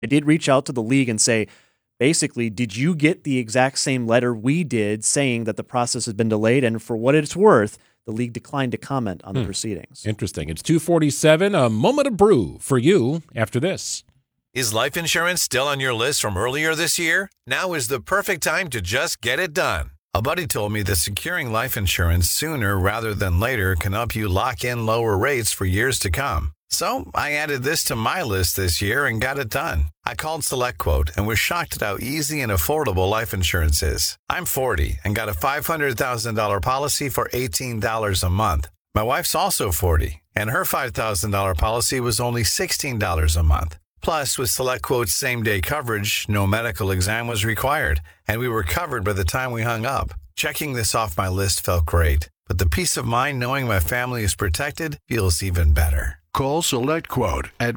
I did reach out to the league and say, basically, did you get the exact same letter we did saying that the process has been delayed? And for what it's worth, the league declined to comment on the proceedings. Interesting. It's 2:47, a moment of brew for you after this. Is life insurance still on your list from earlier this year? Now is the perfect time to just get it done. A buddy told me that securing life insurance sooner rather than later can help you lock in lower rates for years to come. So I added this to my list this year and got it done. I called SelectQuote and was shocked at how easy and affordable life insurance is. I'm 40 and got a $500,000 policy for $18 a month. My wife's also 40 and her $5,000 policy was only $16 a month. Plus, with SelectQuote's same-day coverage, no medical exam was required, and we were covered by the time we hung up. Checking this off my list felt great, but the peace of mind knowing my family is protected feels even better. Call SelectQuote at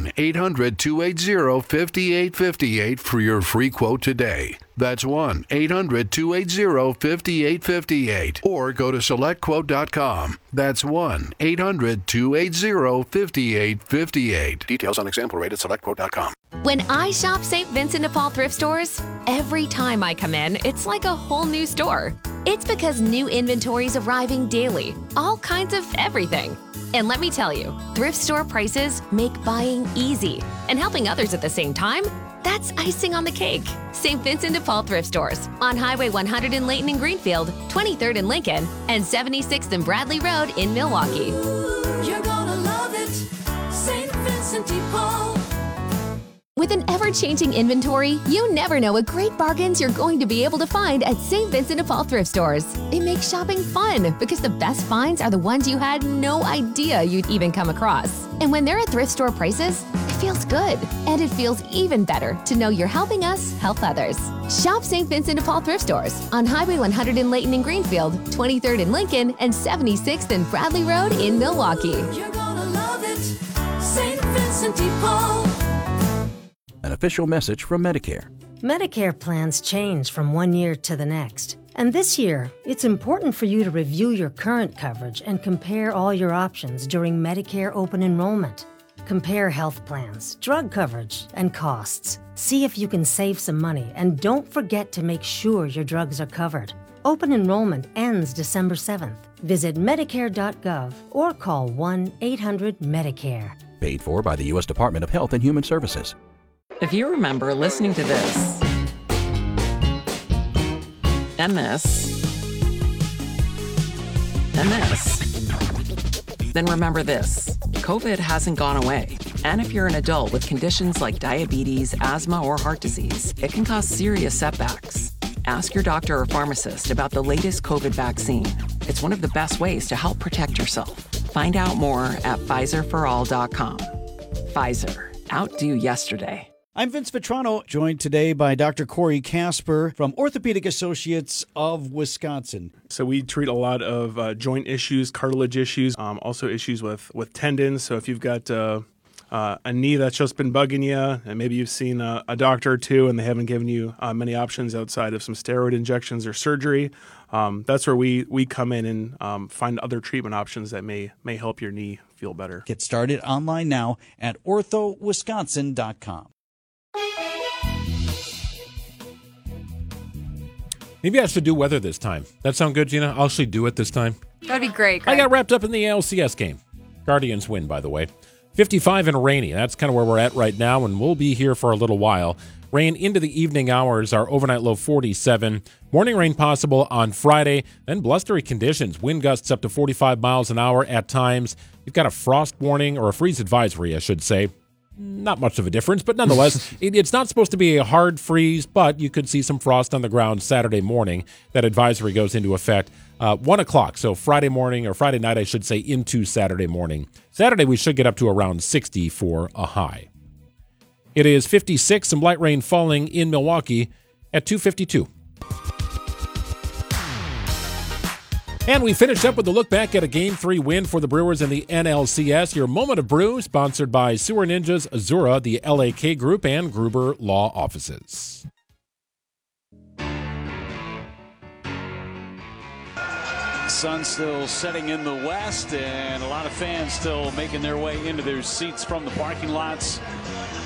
1-800-280-5858 for your free quote today. That's 1-800-280-5858. Or go to SelectQuote.com. That's 1-800-280-5858. Details on example rate at SelectQuote.com. When I shop St. Vincent de Paul thrift stores, every time I come in, it's like a whole new store. It's because new inventory's arriving daily. All kinds of everything. And let me tell you, thrift store prices make buying easy. And helping others at the same time, that's icing on the cake. St. Vincent de Paul thrift stores on Highway 100 in Layton and Greenfield, 23rd in Lincoln, and 76th and Bradley Road in Milwaukee. You're gonna love it, St. Vincent de Paul. With an ever-changing inventory, you never know what great bargains you're going to be able to find at St. Vincent de Paul thrift stores. It makes shopping fun because the best finds are the ones you had no idea you'd even come across. And when they're at thrift store prices, it feels good. And it feels even better to know you're helping us help others. Shop St. Vincent de Paul thrift stores on Highway 100 in Layton and Greenfield, 23rd in Lincoln, and 76th and Bradley Road in Milwaukee. You're gonna love it, St. Vincent de Paul. An official message from Medicare. Medicare plans change from one year to the next. And this year, it's important for you to review your current coverage and compare all your options during Medicare open enrollment. Compare health plans, drug coverage, and costs. See if you can save some money, and don't forget to make sure your drugs are covered. Open enrollment ends December 7th. Visit Medicare.gov or call 1-800-MEDICARE. Paid for by the U.S. Department of Health and Human Services. If you remember listening to this, and this, and this, then remember this. COVID hasn't gone away. And if you're an adult with conditions like diabetes, asthma, or heart disease, it can cause serious setbacks. Ask your doctor or pharmacist about the latest COVID vaccine. It's one of the best ways to help protect yourself. Find out more at PfizerForAll.com. Pfizer. Outdo yesterday. I'm Vince Vitrano, joined today by Dr. Corey Casper from Orthopedic Associates of Wisconsin. So we treat a lot of joint issues, cartilage issues, also issues with tendons. So if you've got a knee that's just been bugging you, and maybe you've seen a doctor or two and they haven't given you many options outside of some steroid injections or surgery, that's where we come in and find other treatment options that may help your knee feel better. Get started online now at orthowisconsin.com. Maybe I should do weather this time. That sound good, Gina? I'll actually do it this time. That'd be great, Greg. I got wrapped up in the ALCS game. Guardians win, by the way. 55 and rainy. That's kind of where we're at right now, and we'll be here for a little while. Rain into the evening hours. Our overnight low 47. Morning rain possible on Friday. Then blustery conditions. Wind gusts up to 45 miles an hour at times. You've got a frost warning, or a freeze advisory, I should say. Not much of a difference, but nonetheless, it's not supposed to be a hard freeze, but you could see some frost on the ground Saturday morning. That advisory goes into effect 1 o'clock, so Friday morning, or Friday night, I should say, into Saturday morning. Saturday, we should get up to around 60 for a high. It is 56, some light rain falling in Milwaukee at 2:52. And we finished up with a look back at a Game 3 win for the Brewers in the NLCS. Your Moment of Brew, sponsored by Sewer Ninjas, Azura, the LAK Group, and Gruber Law Offices. Sun still setting in the west, and a lot of fans still making their way into their seats from the parking lots.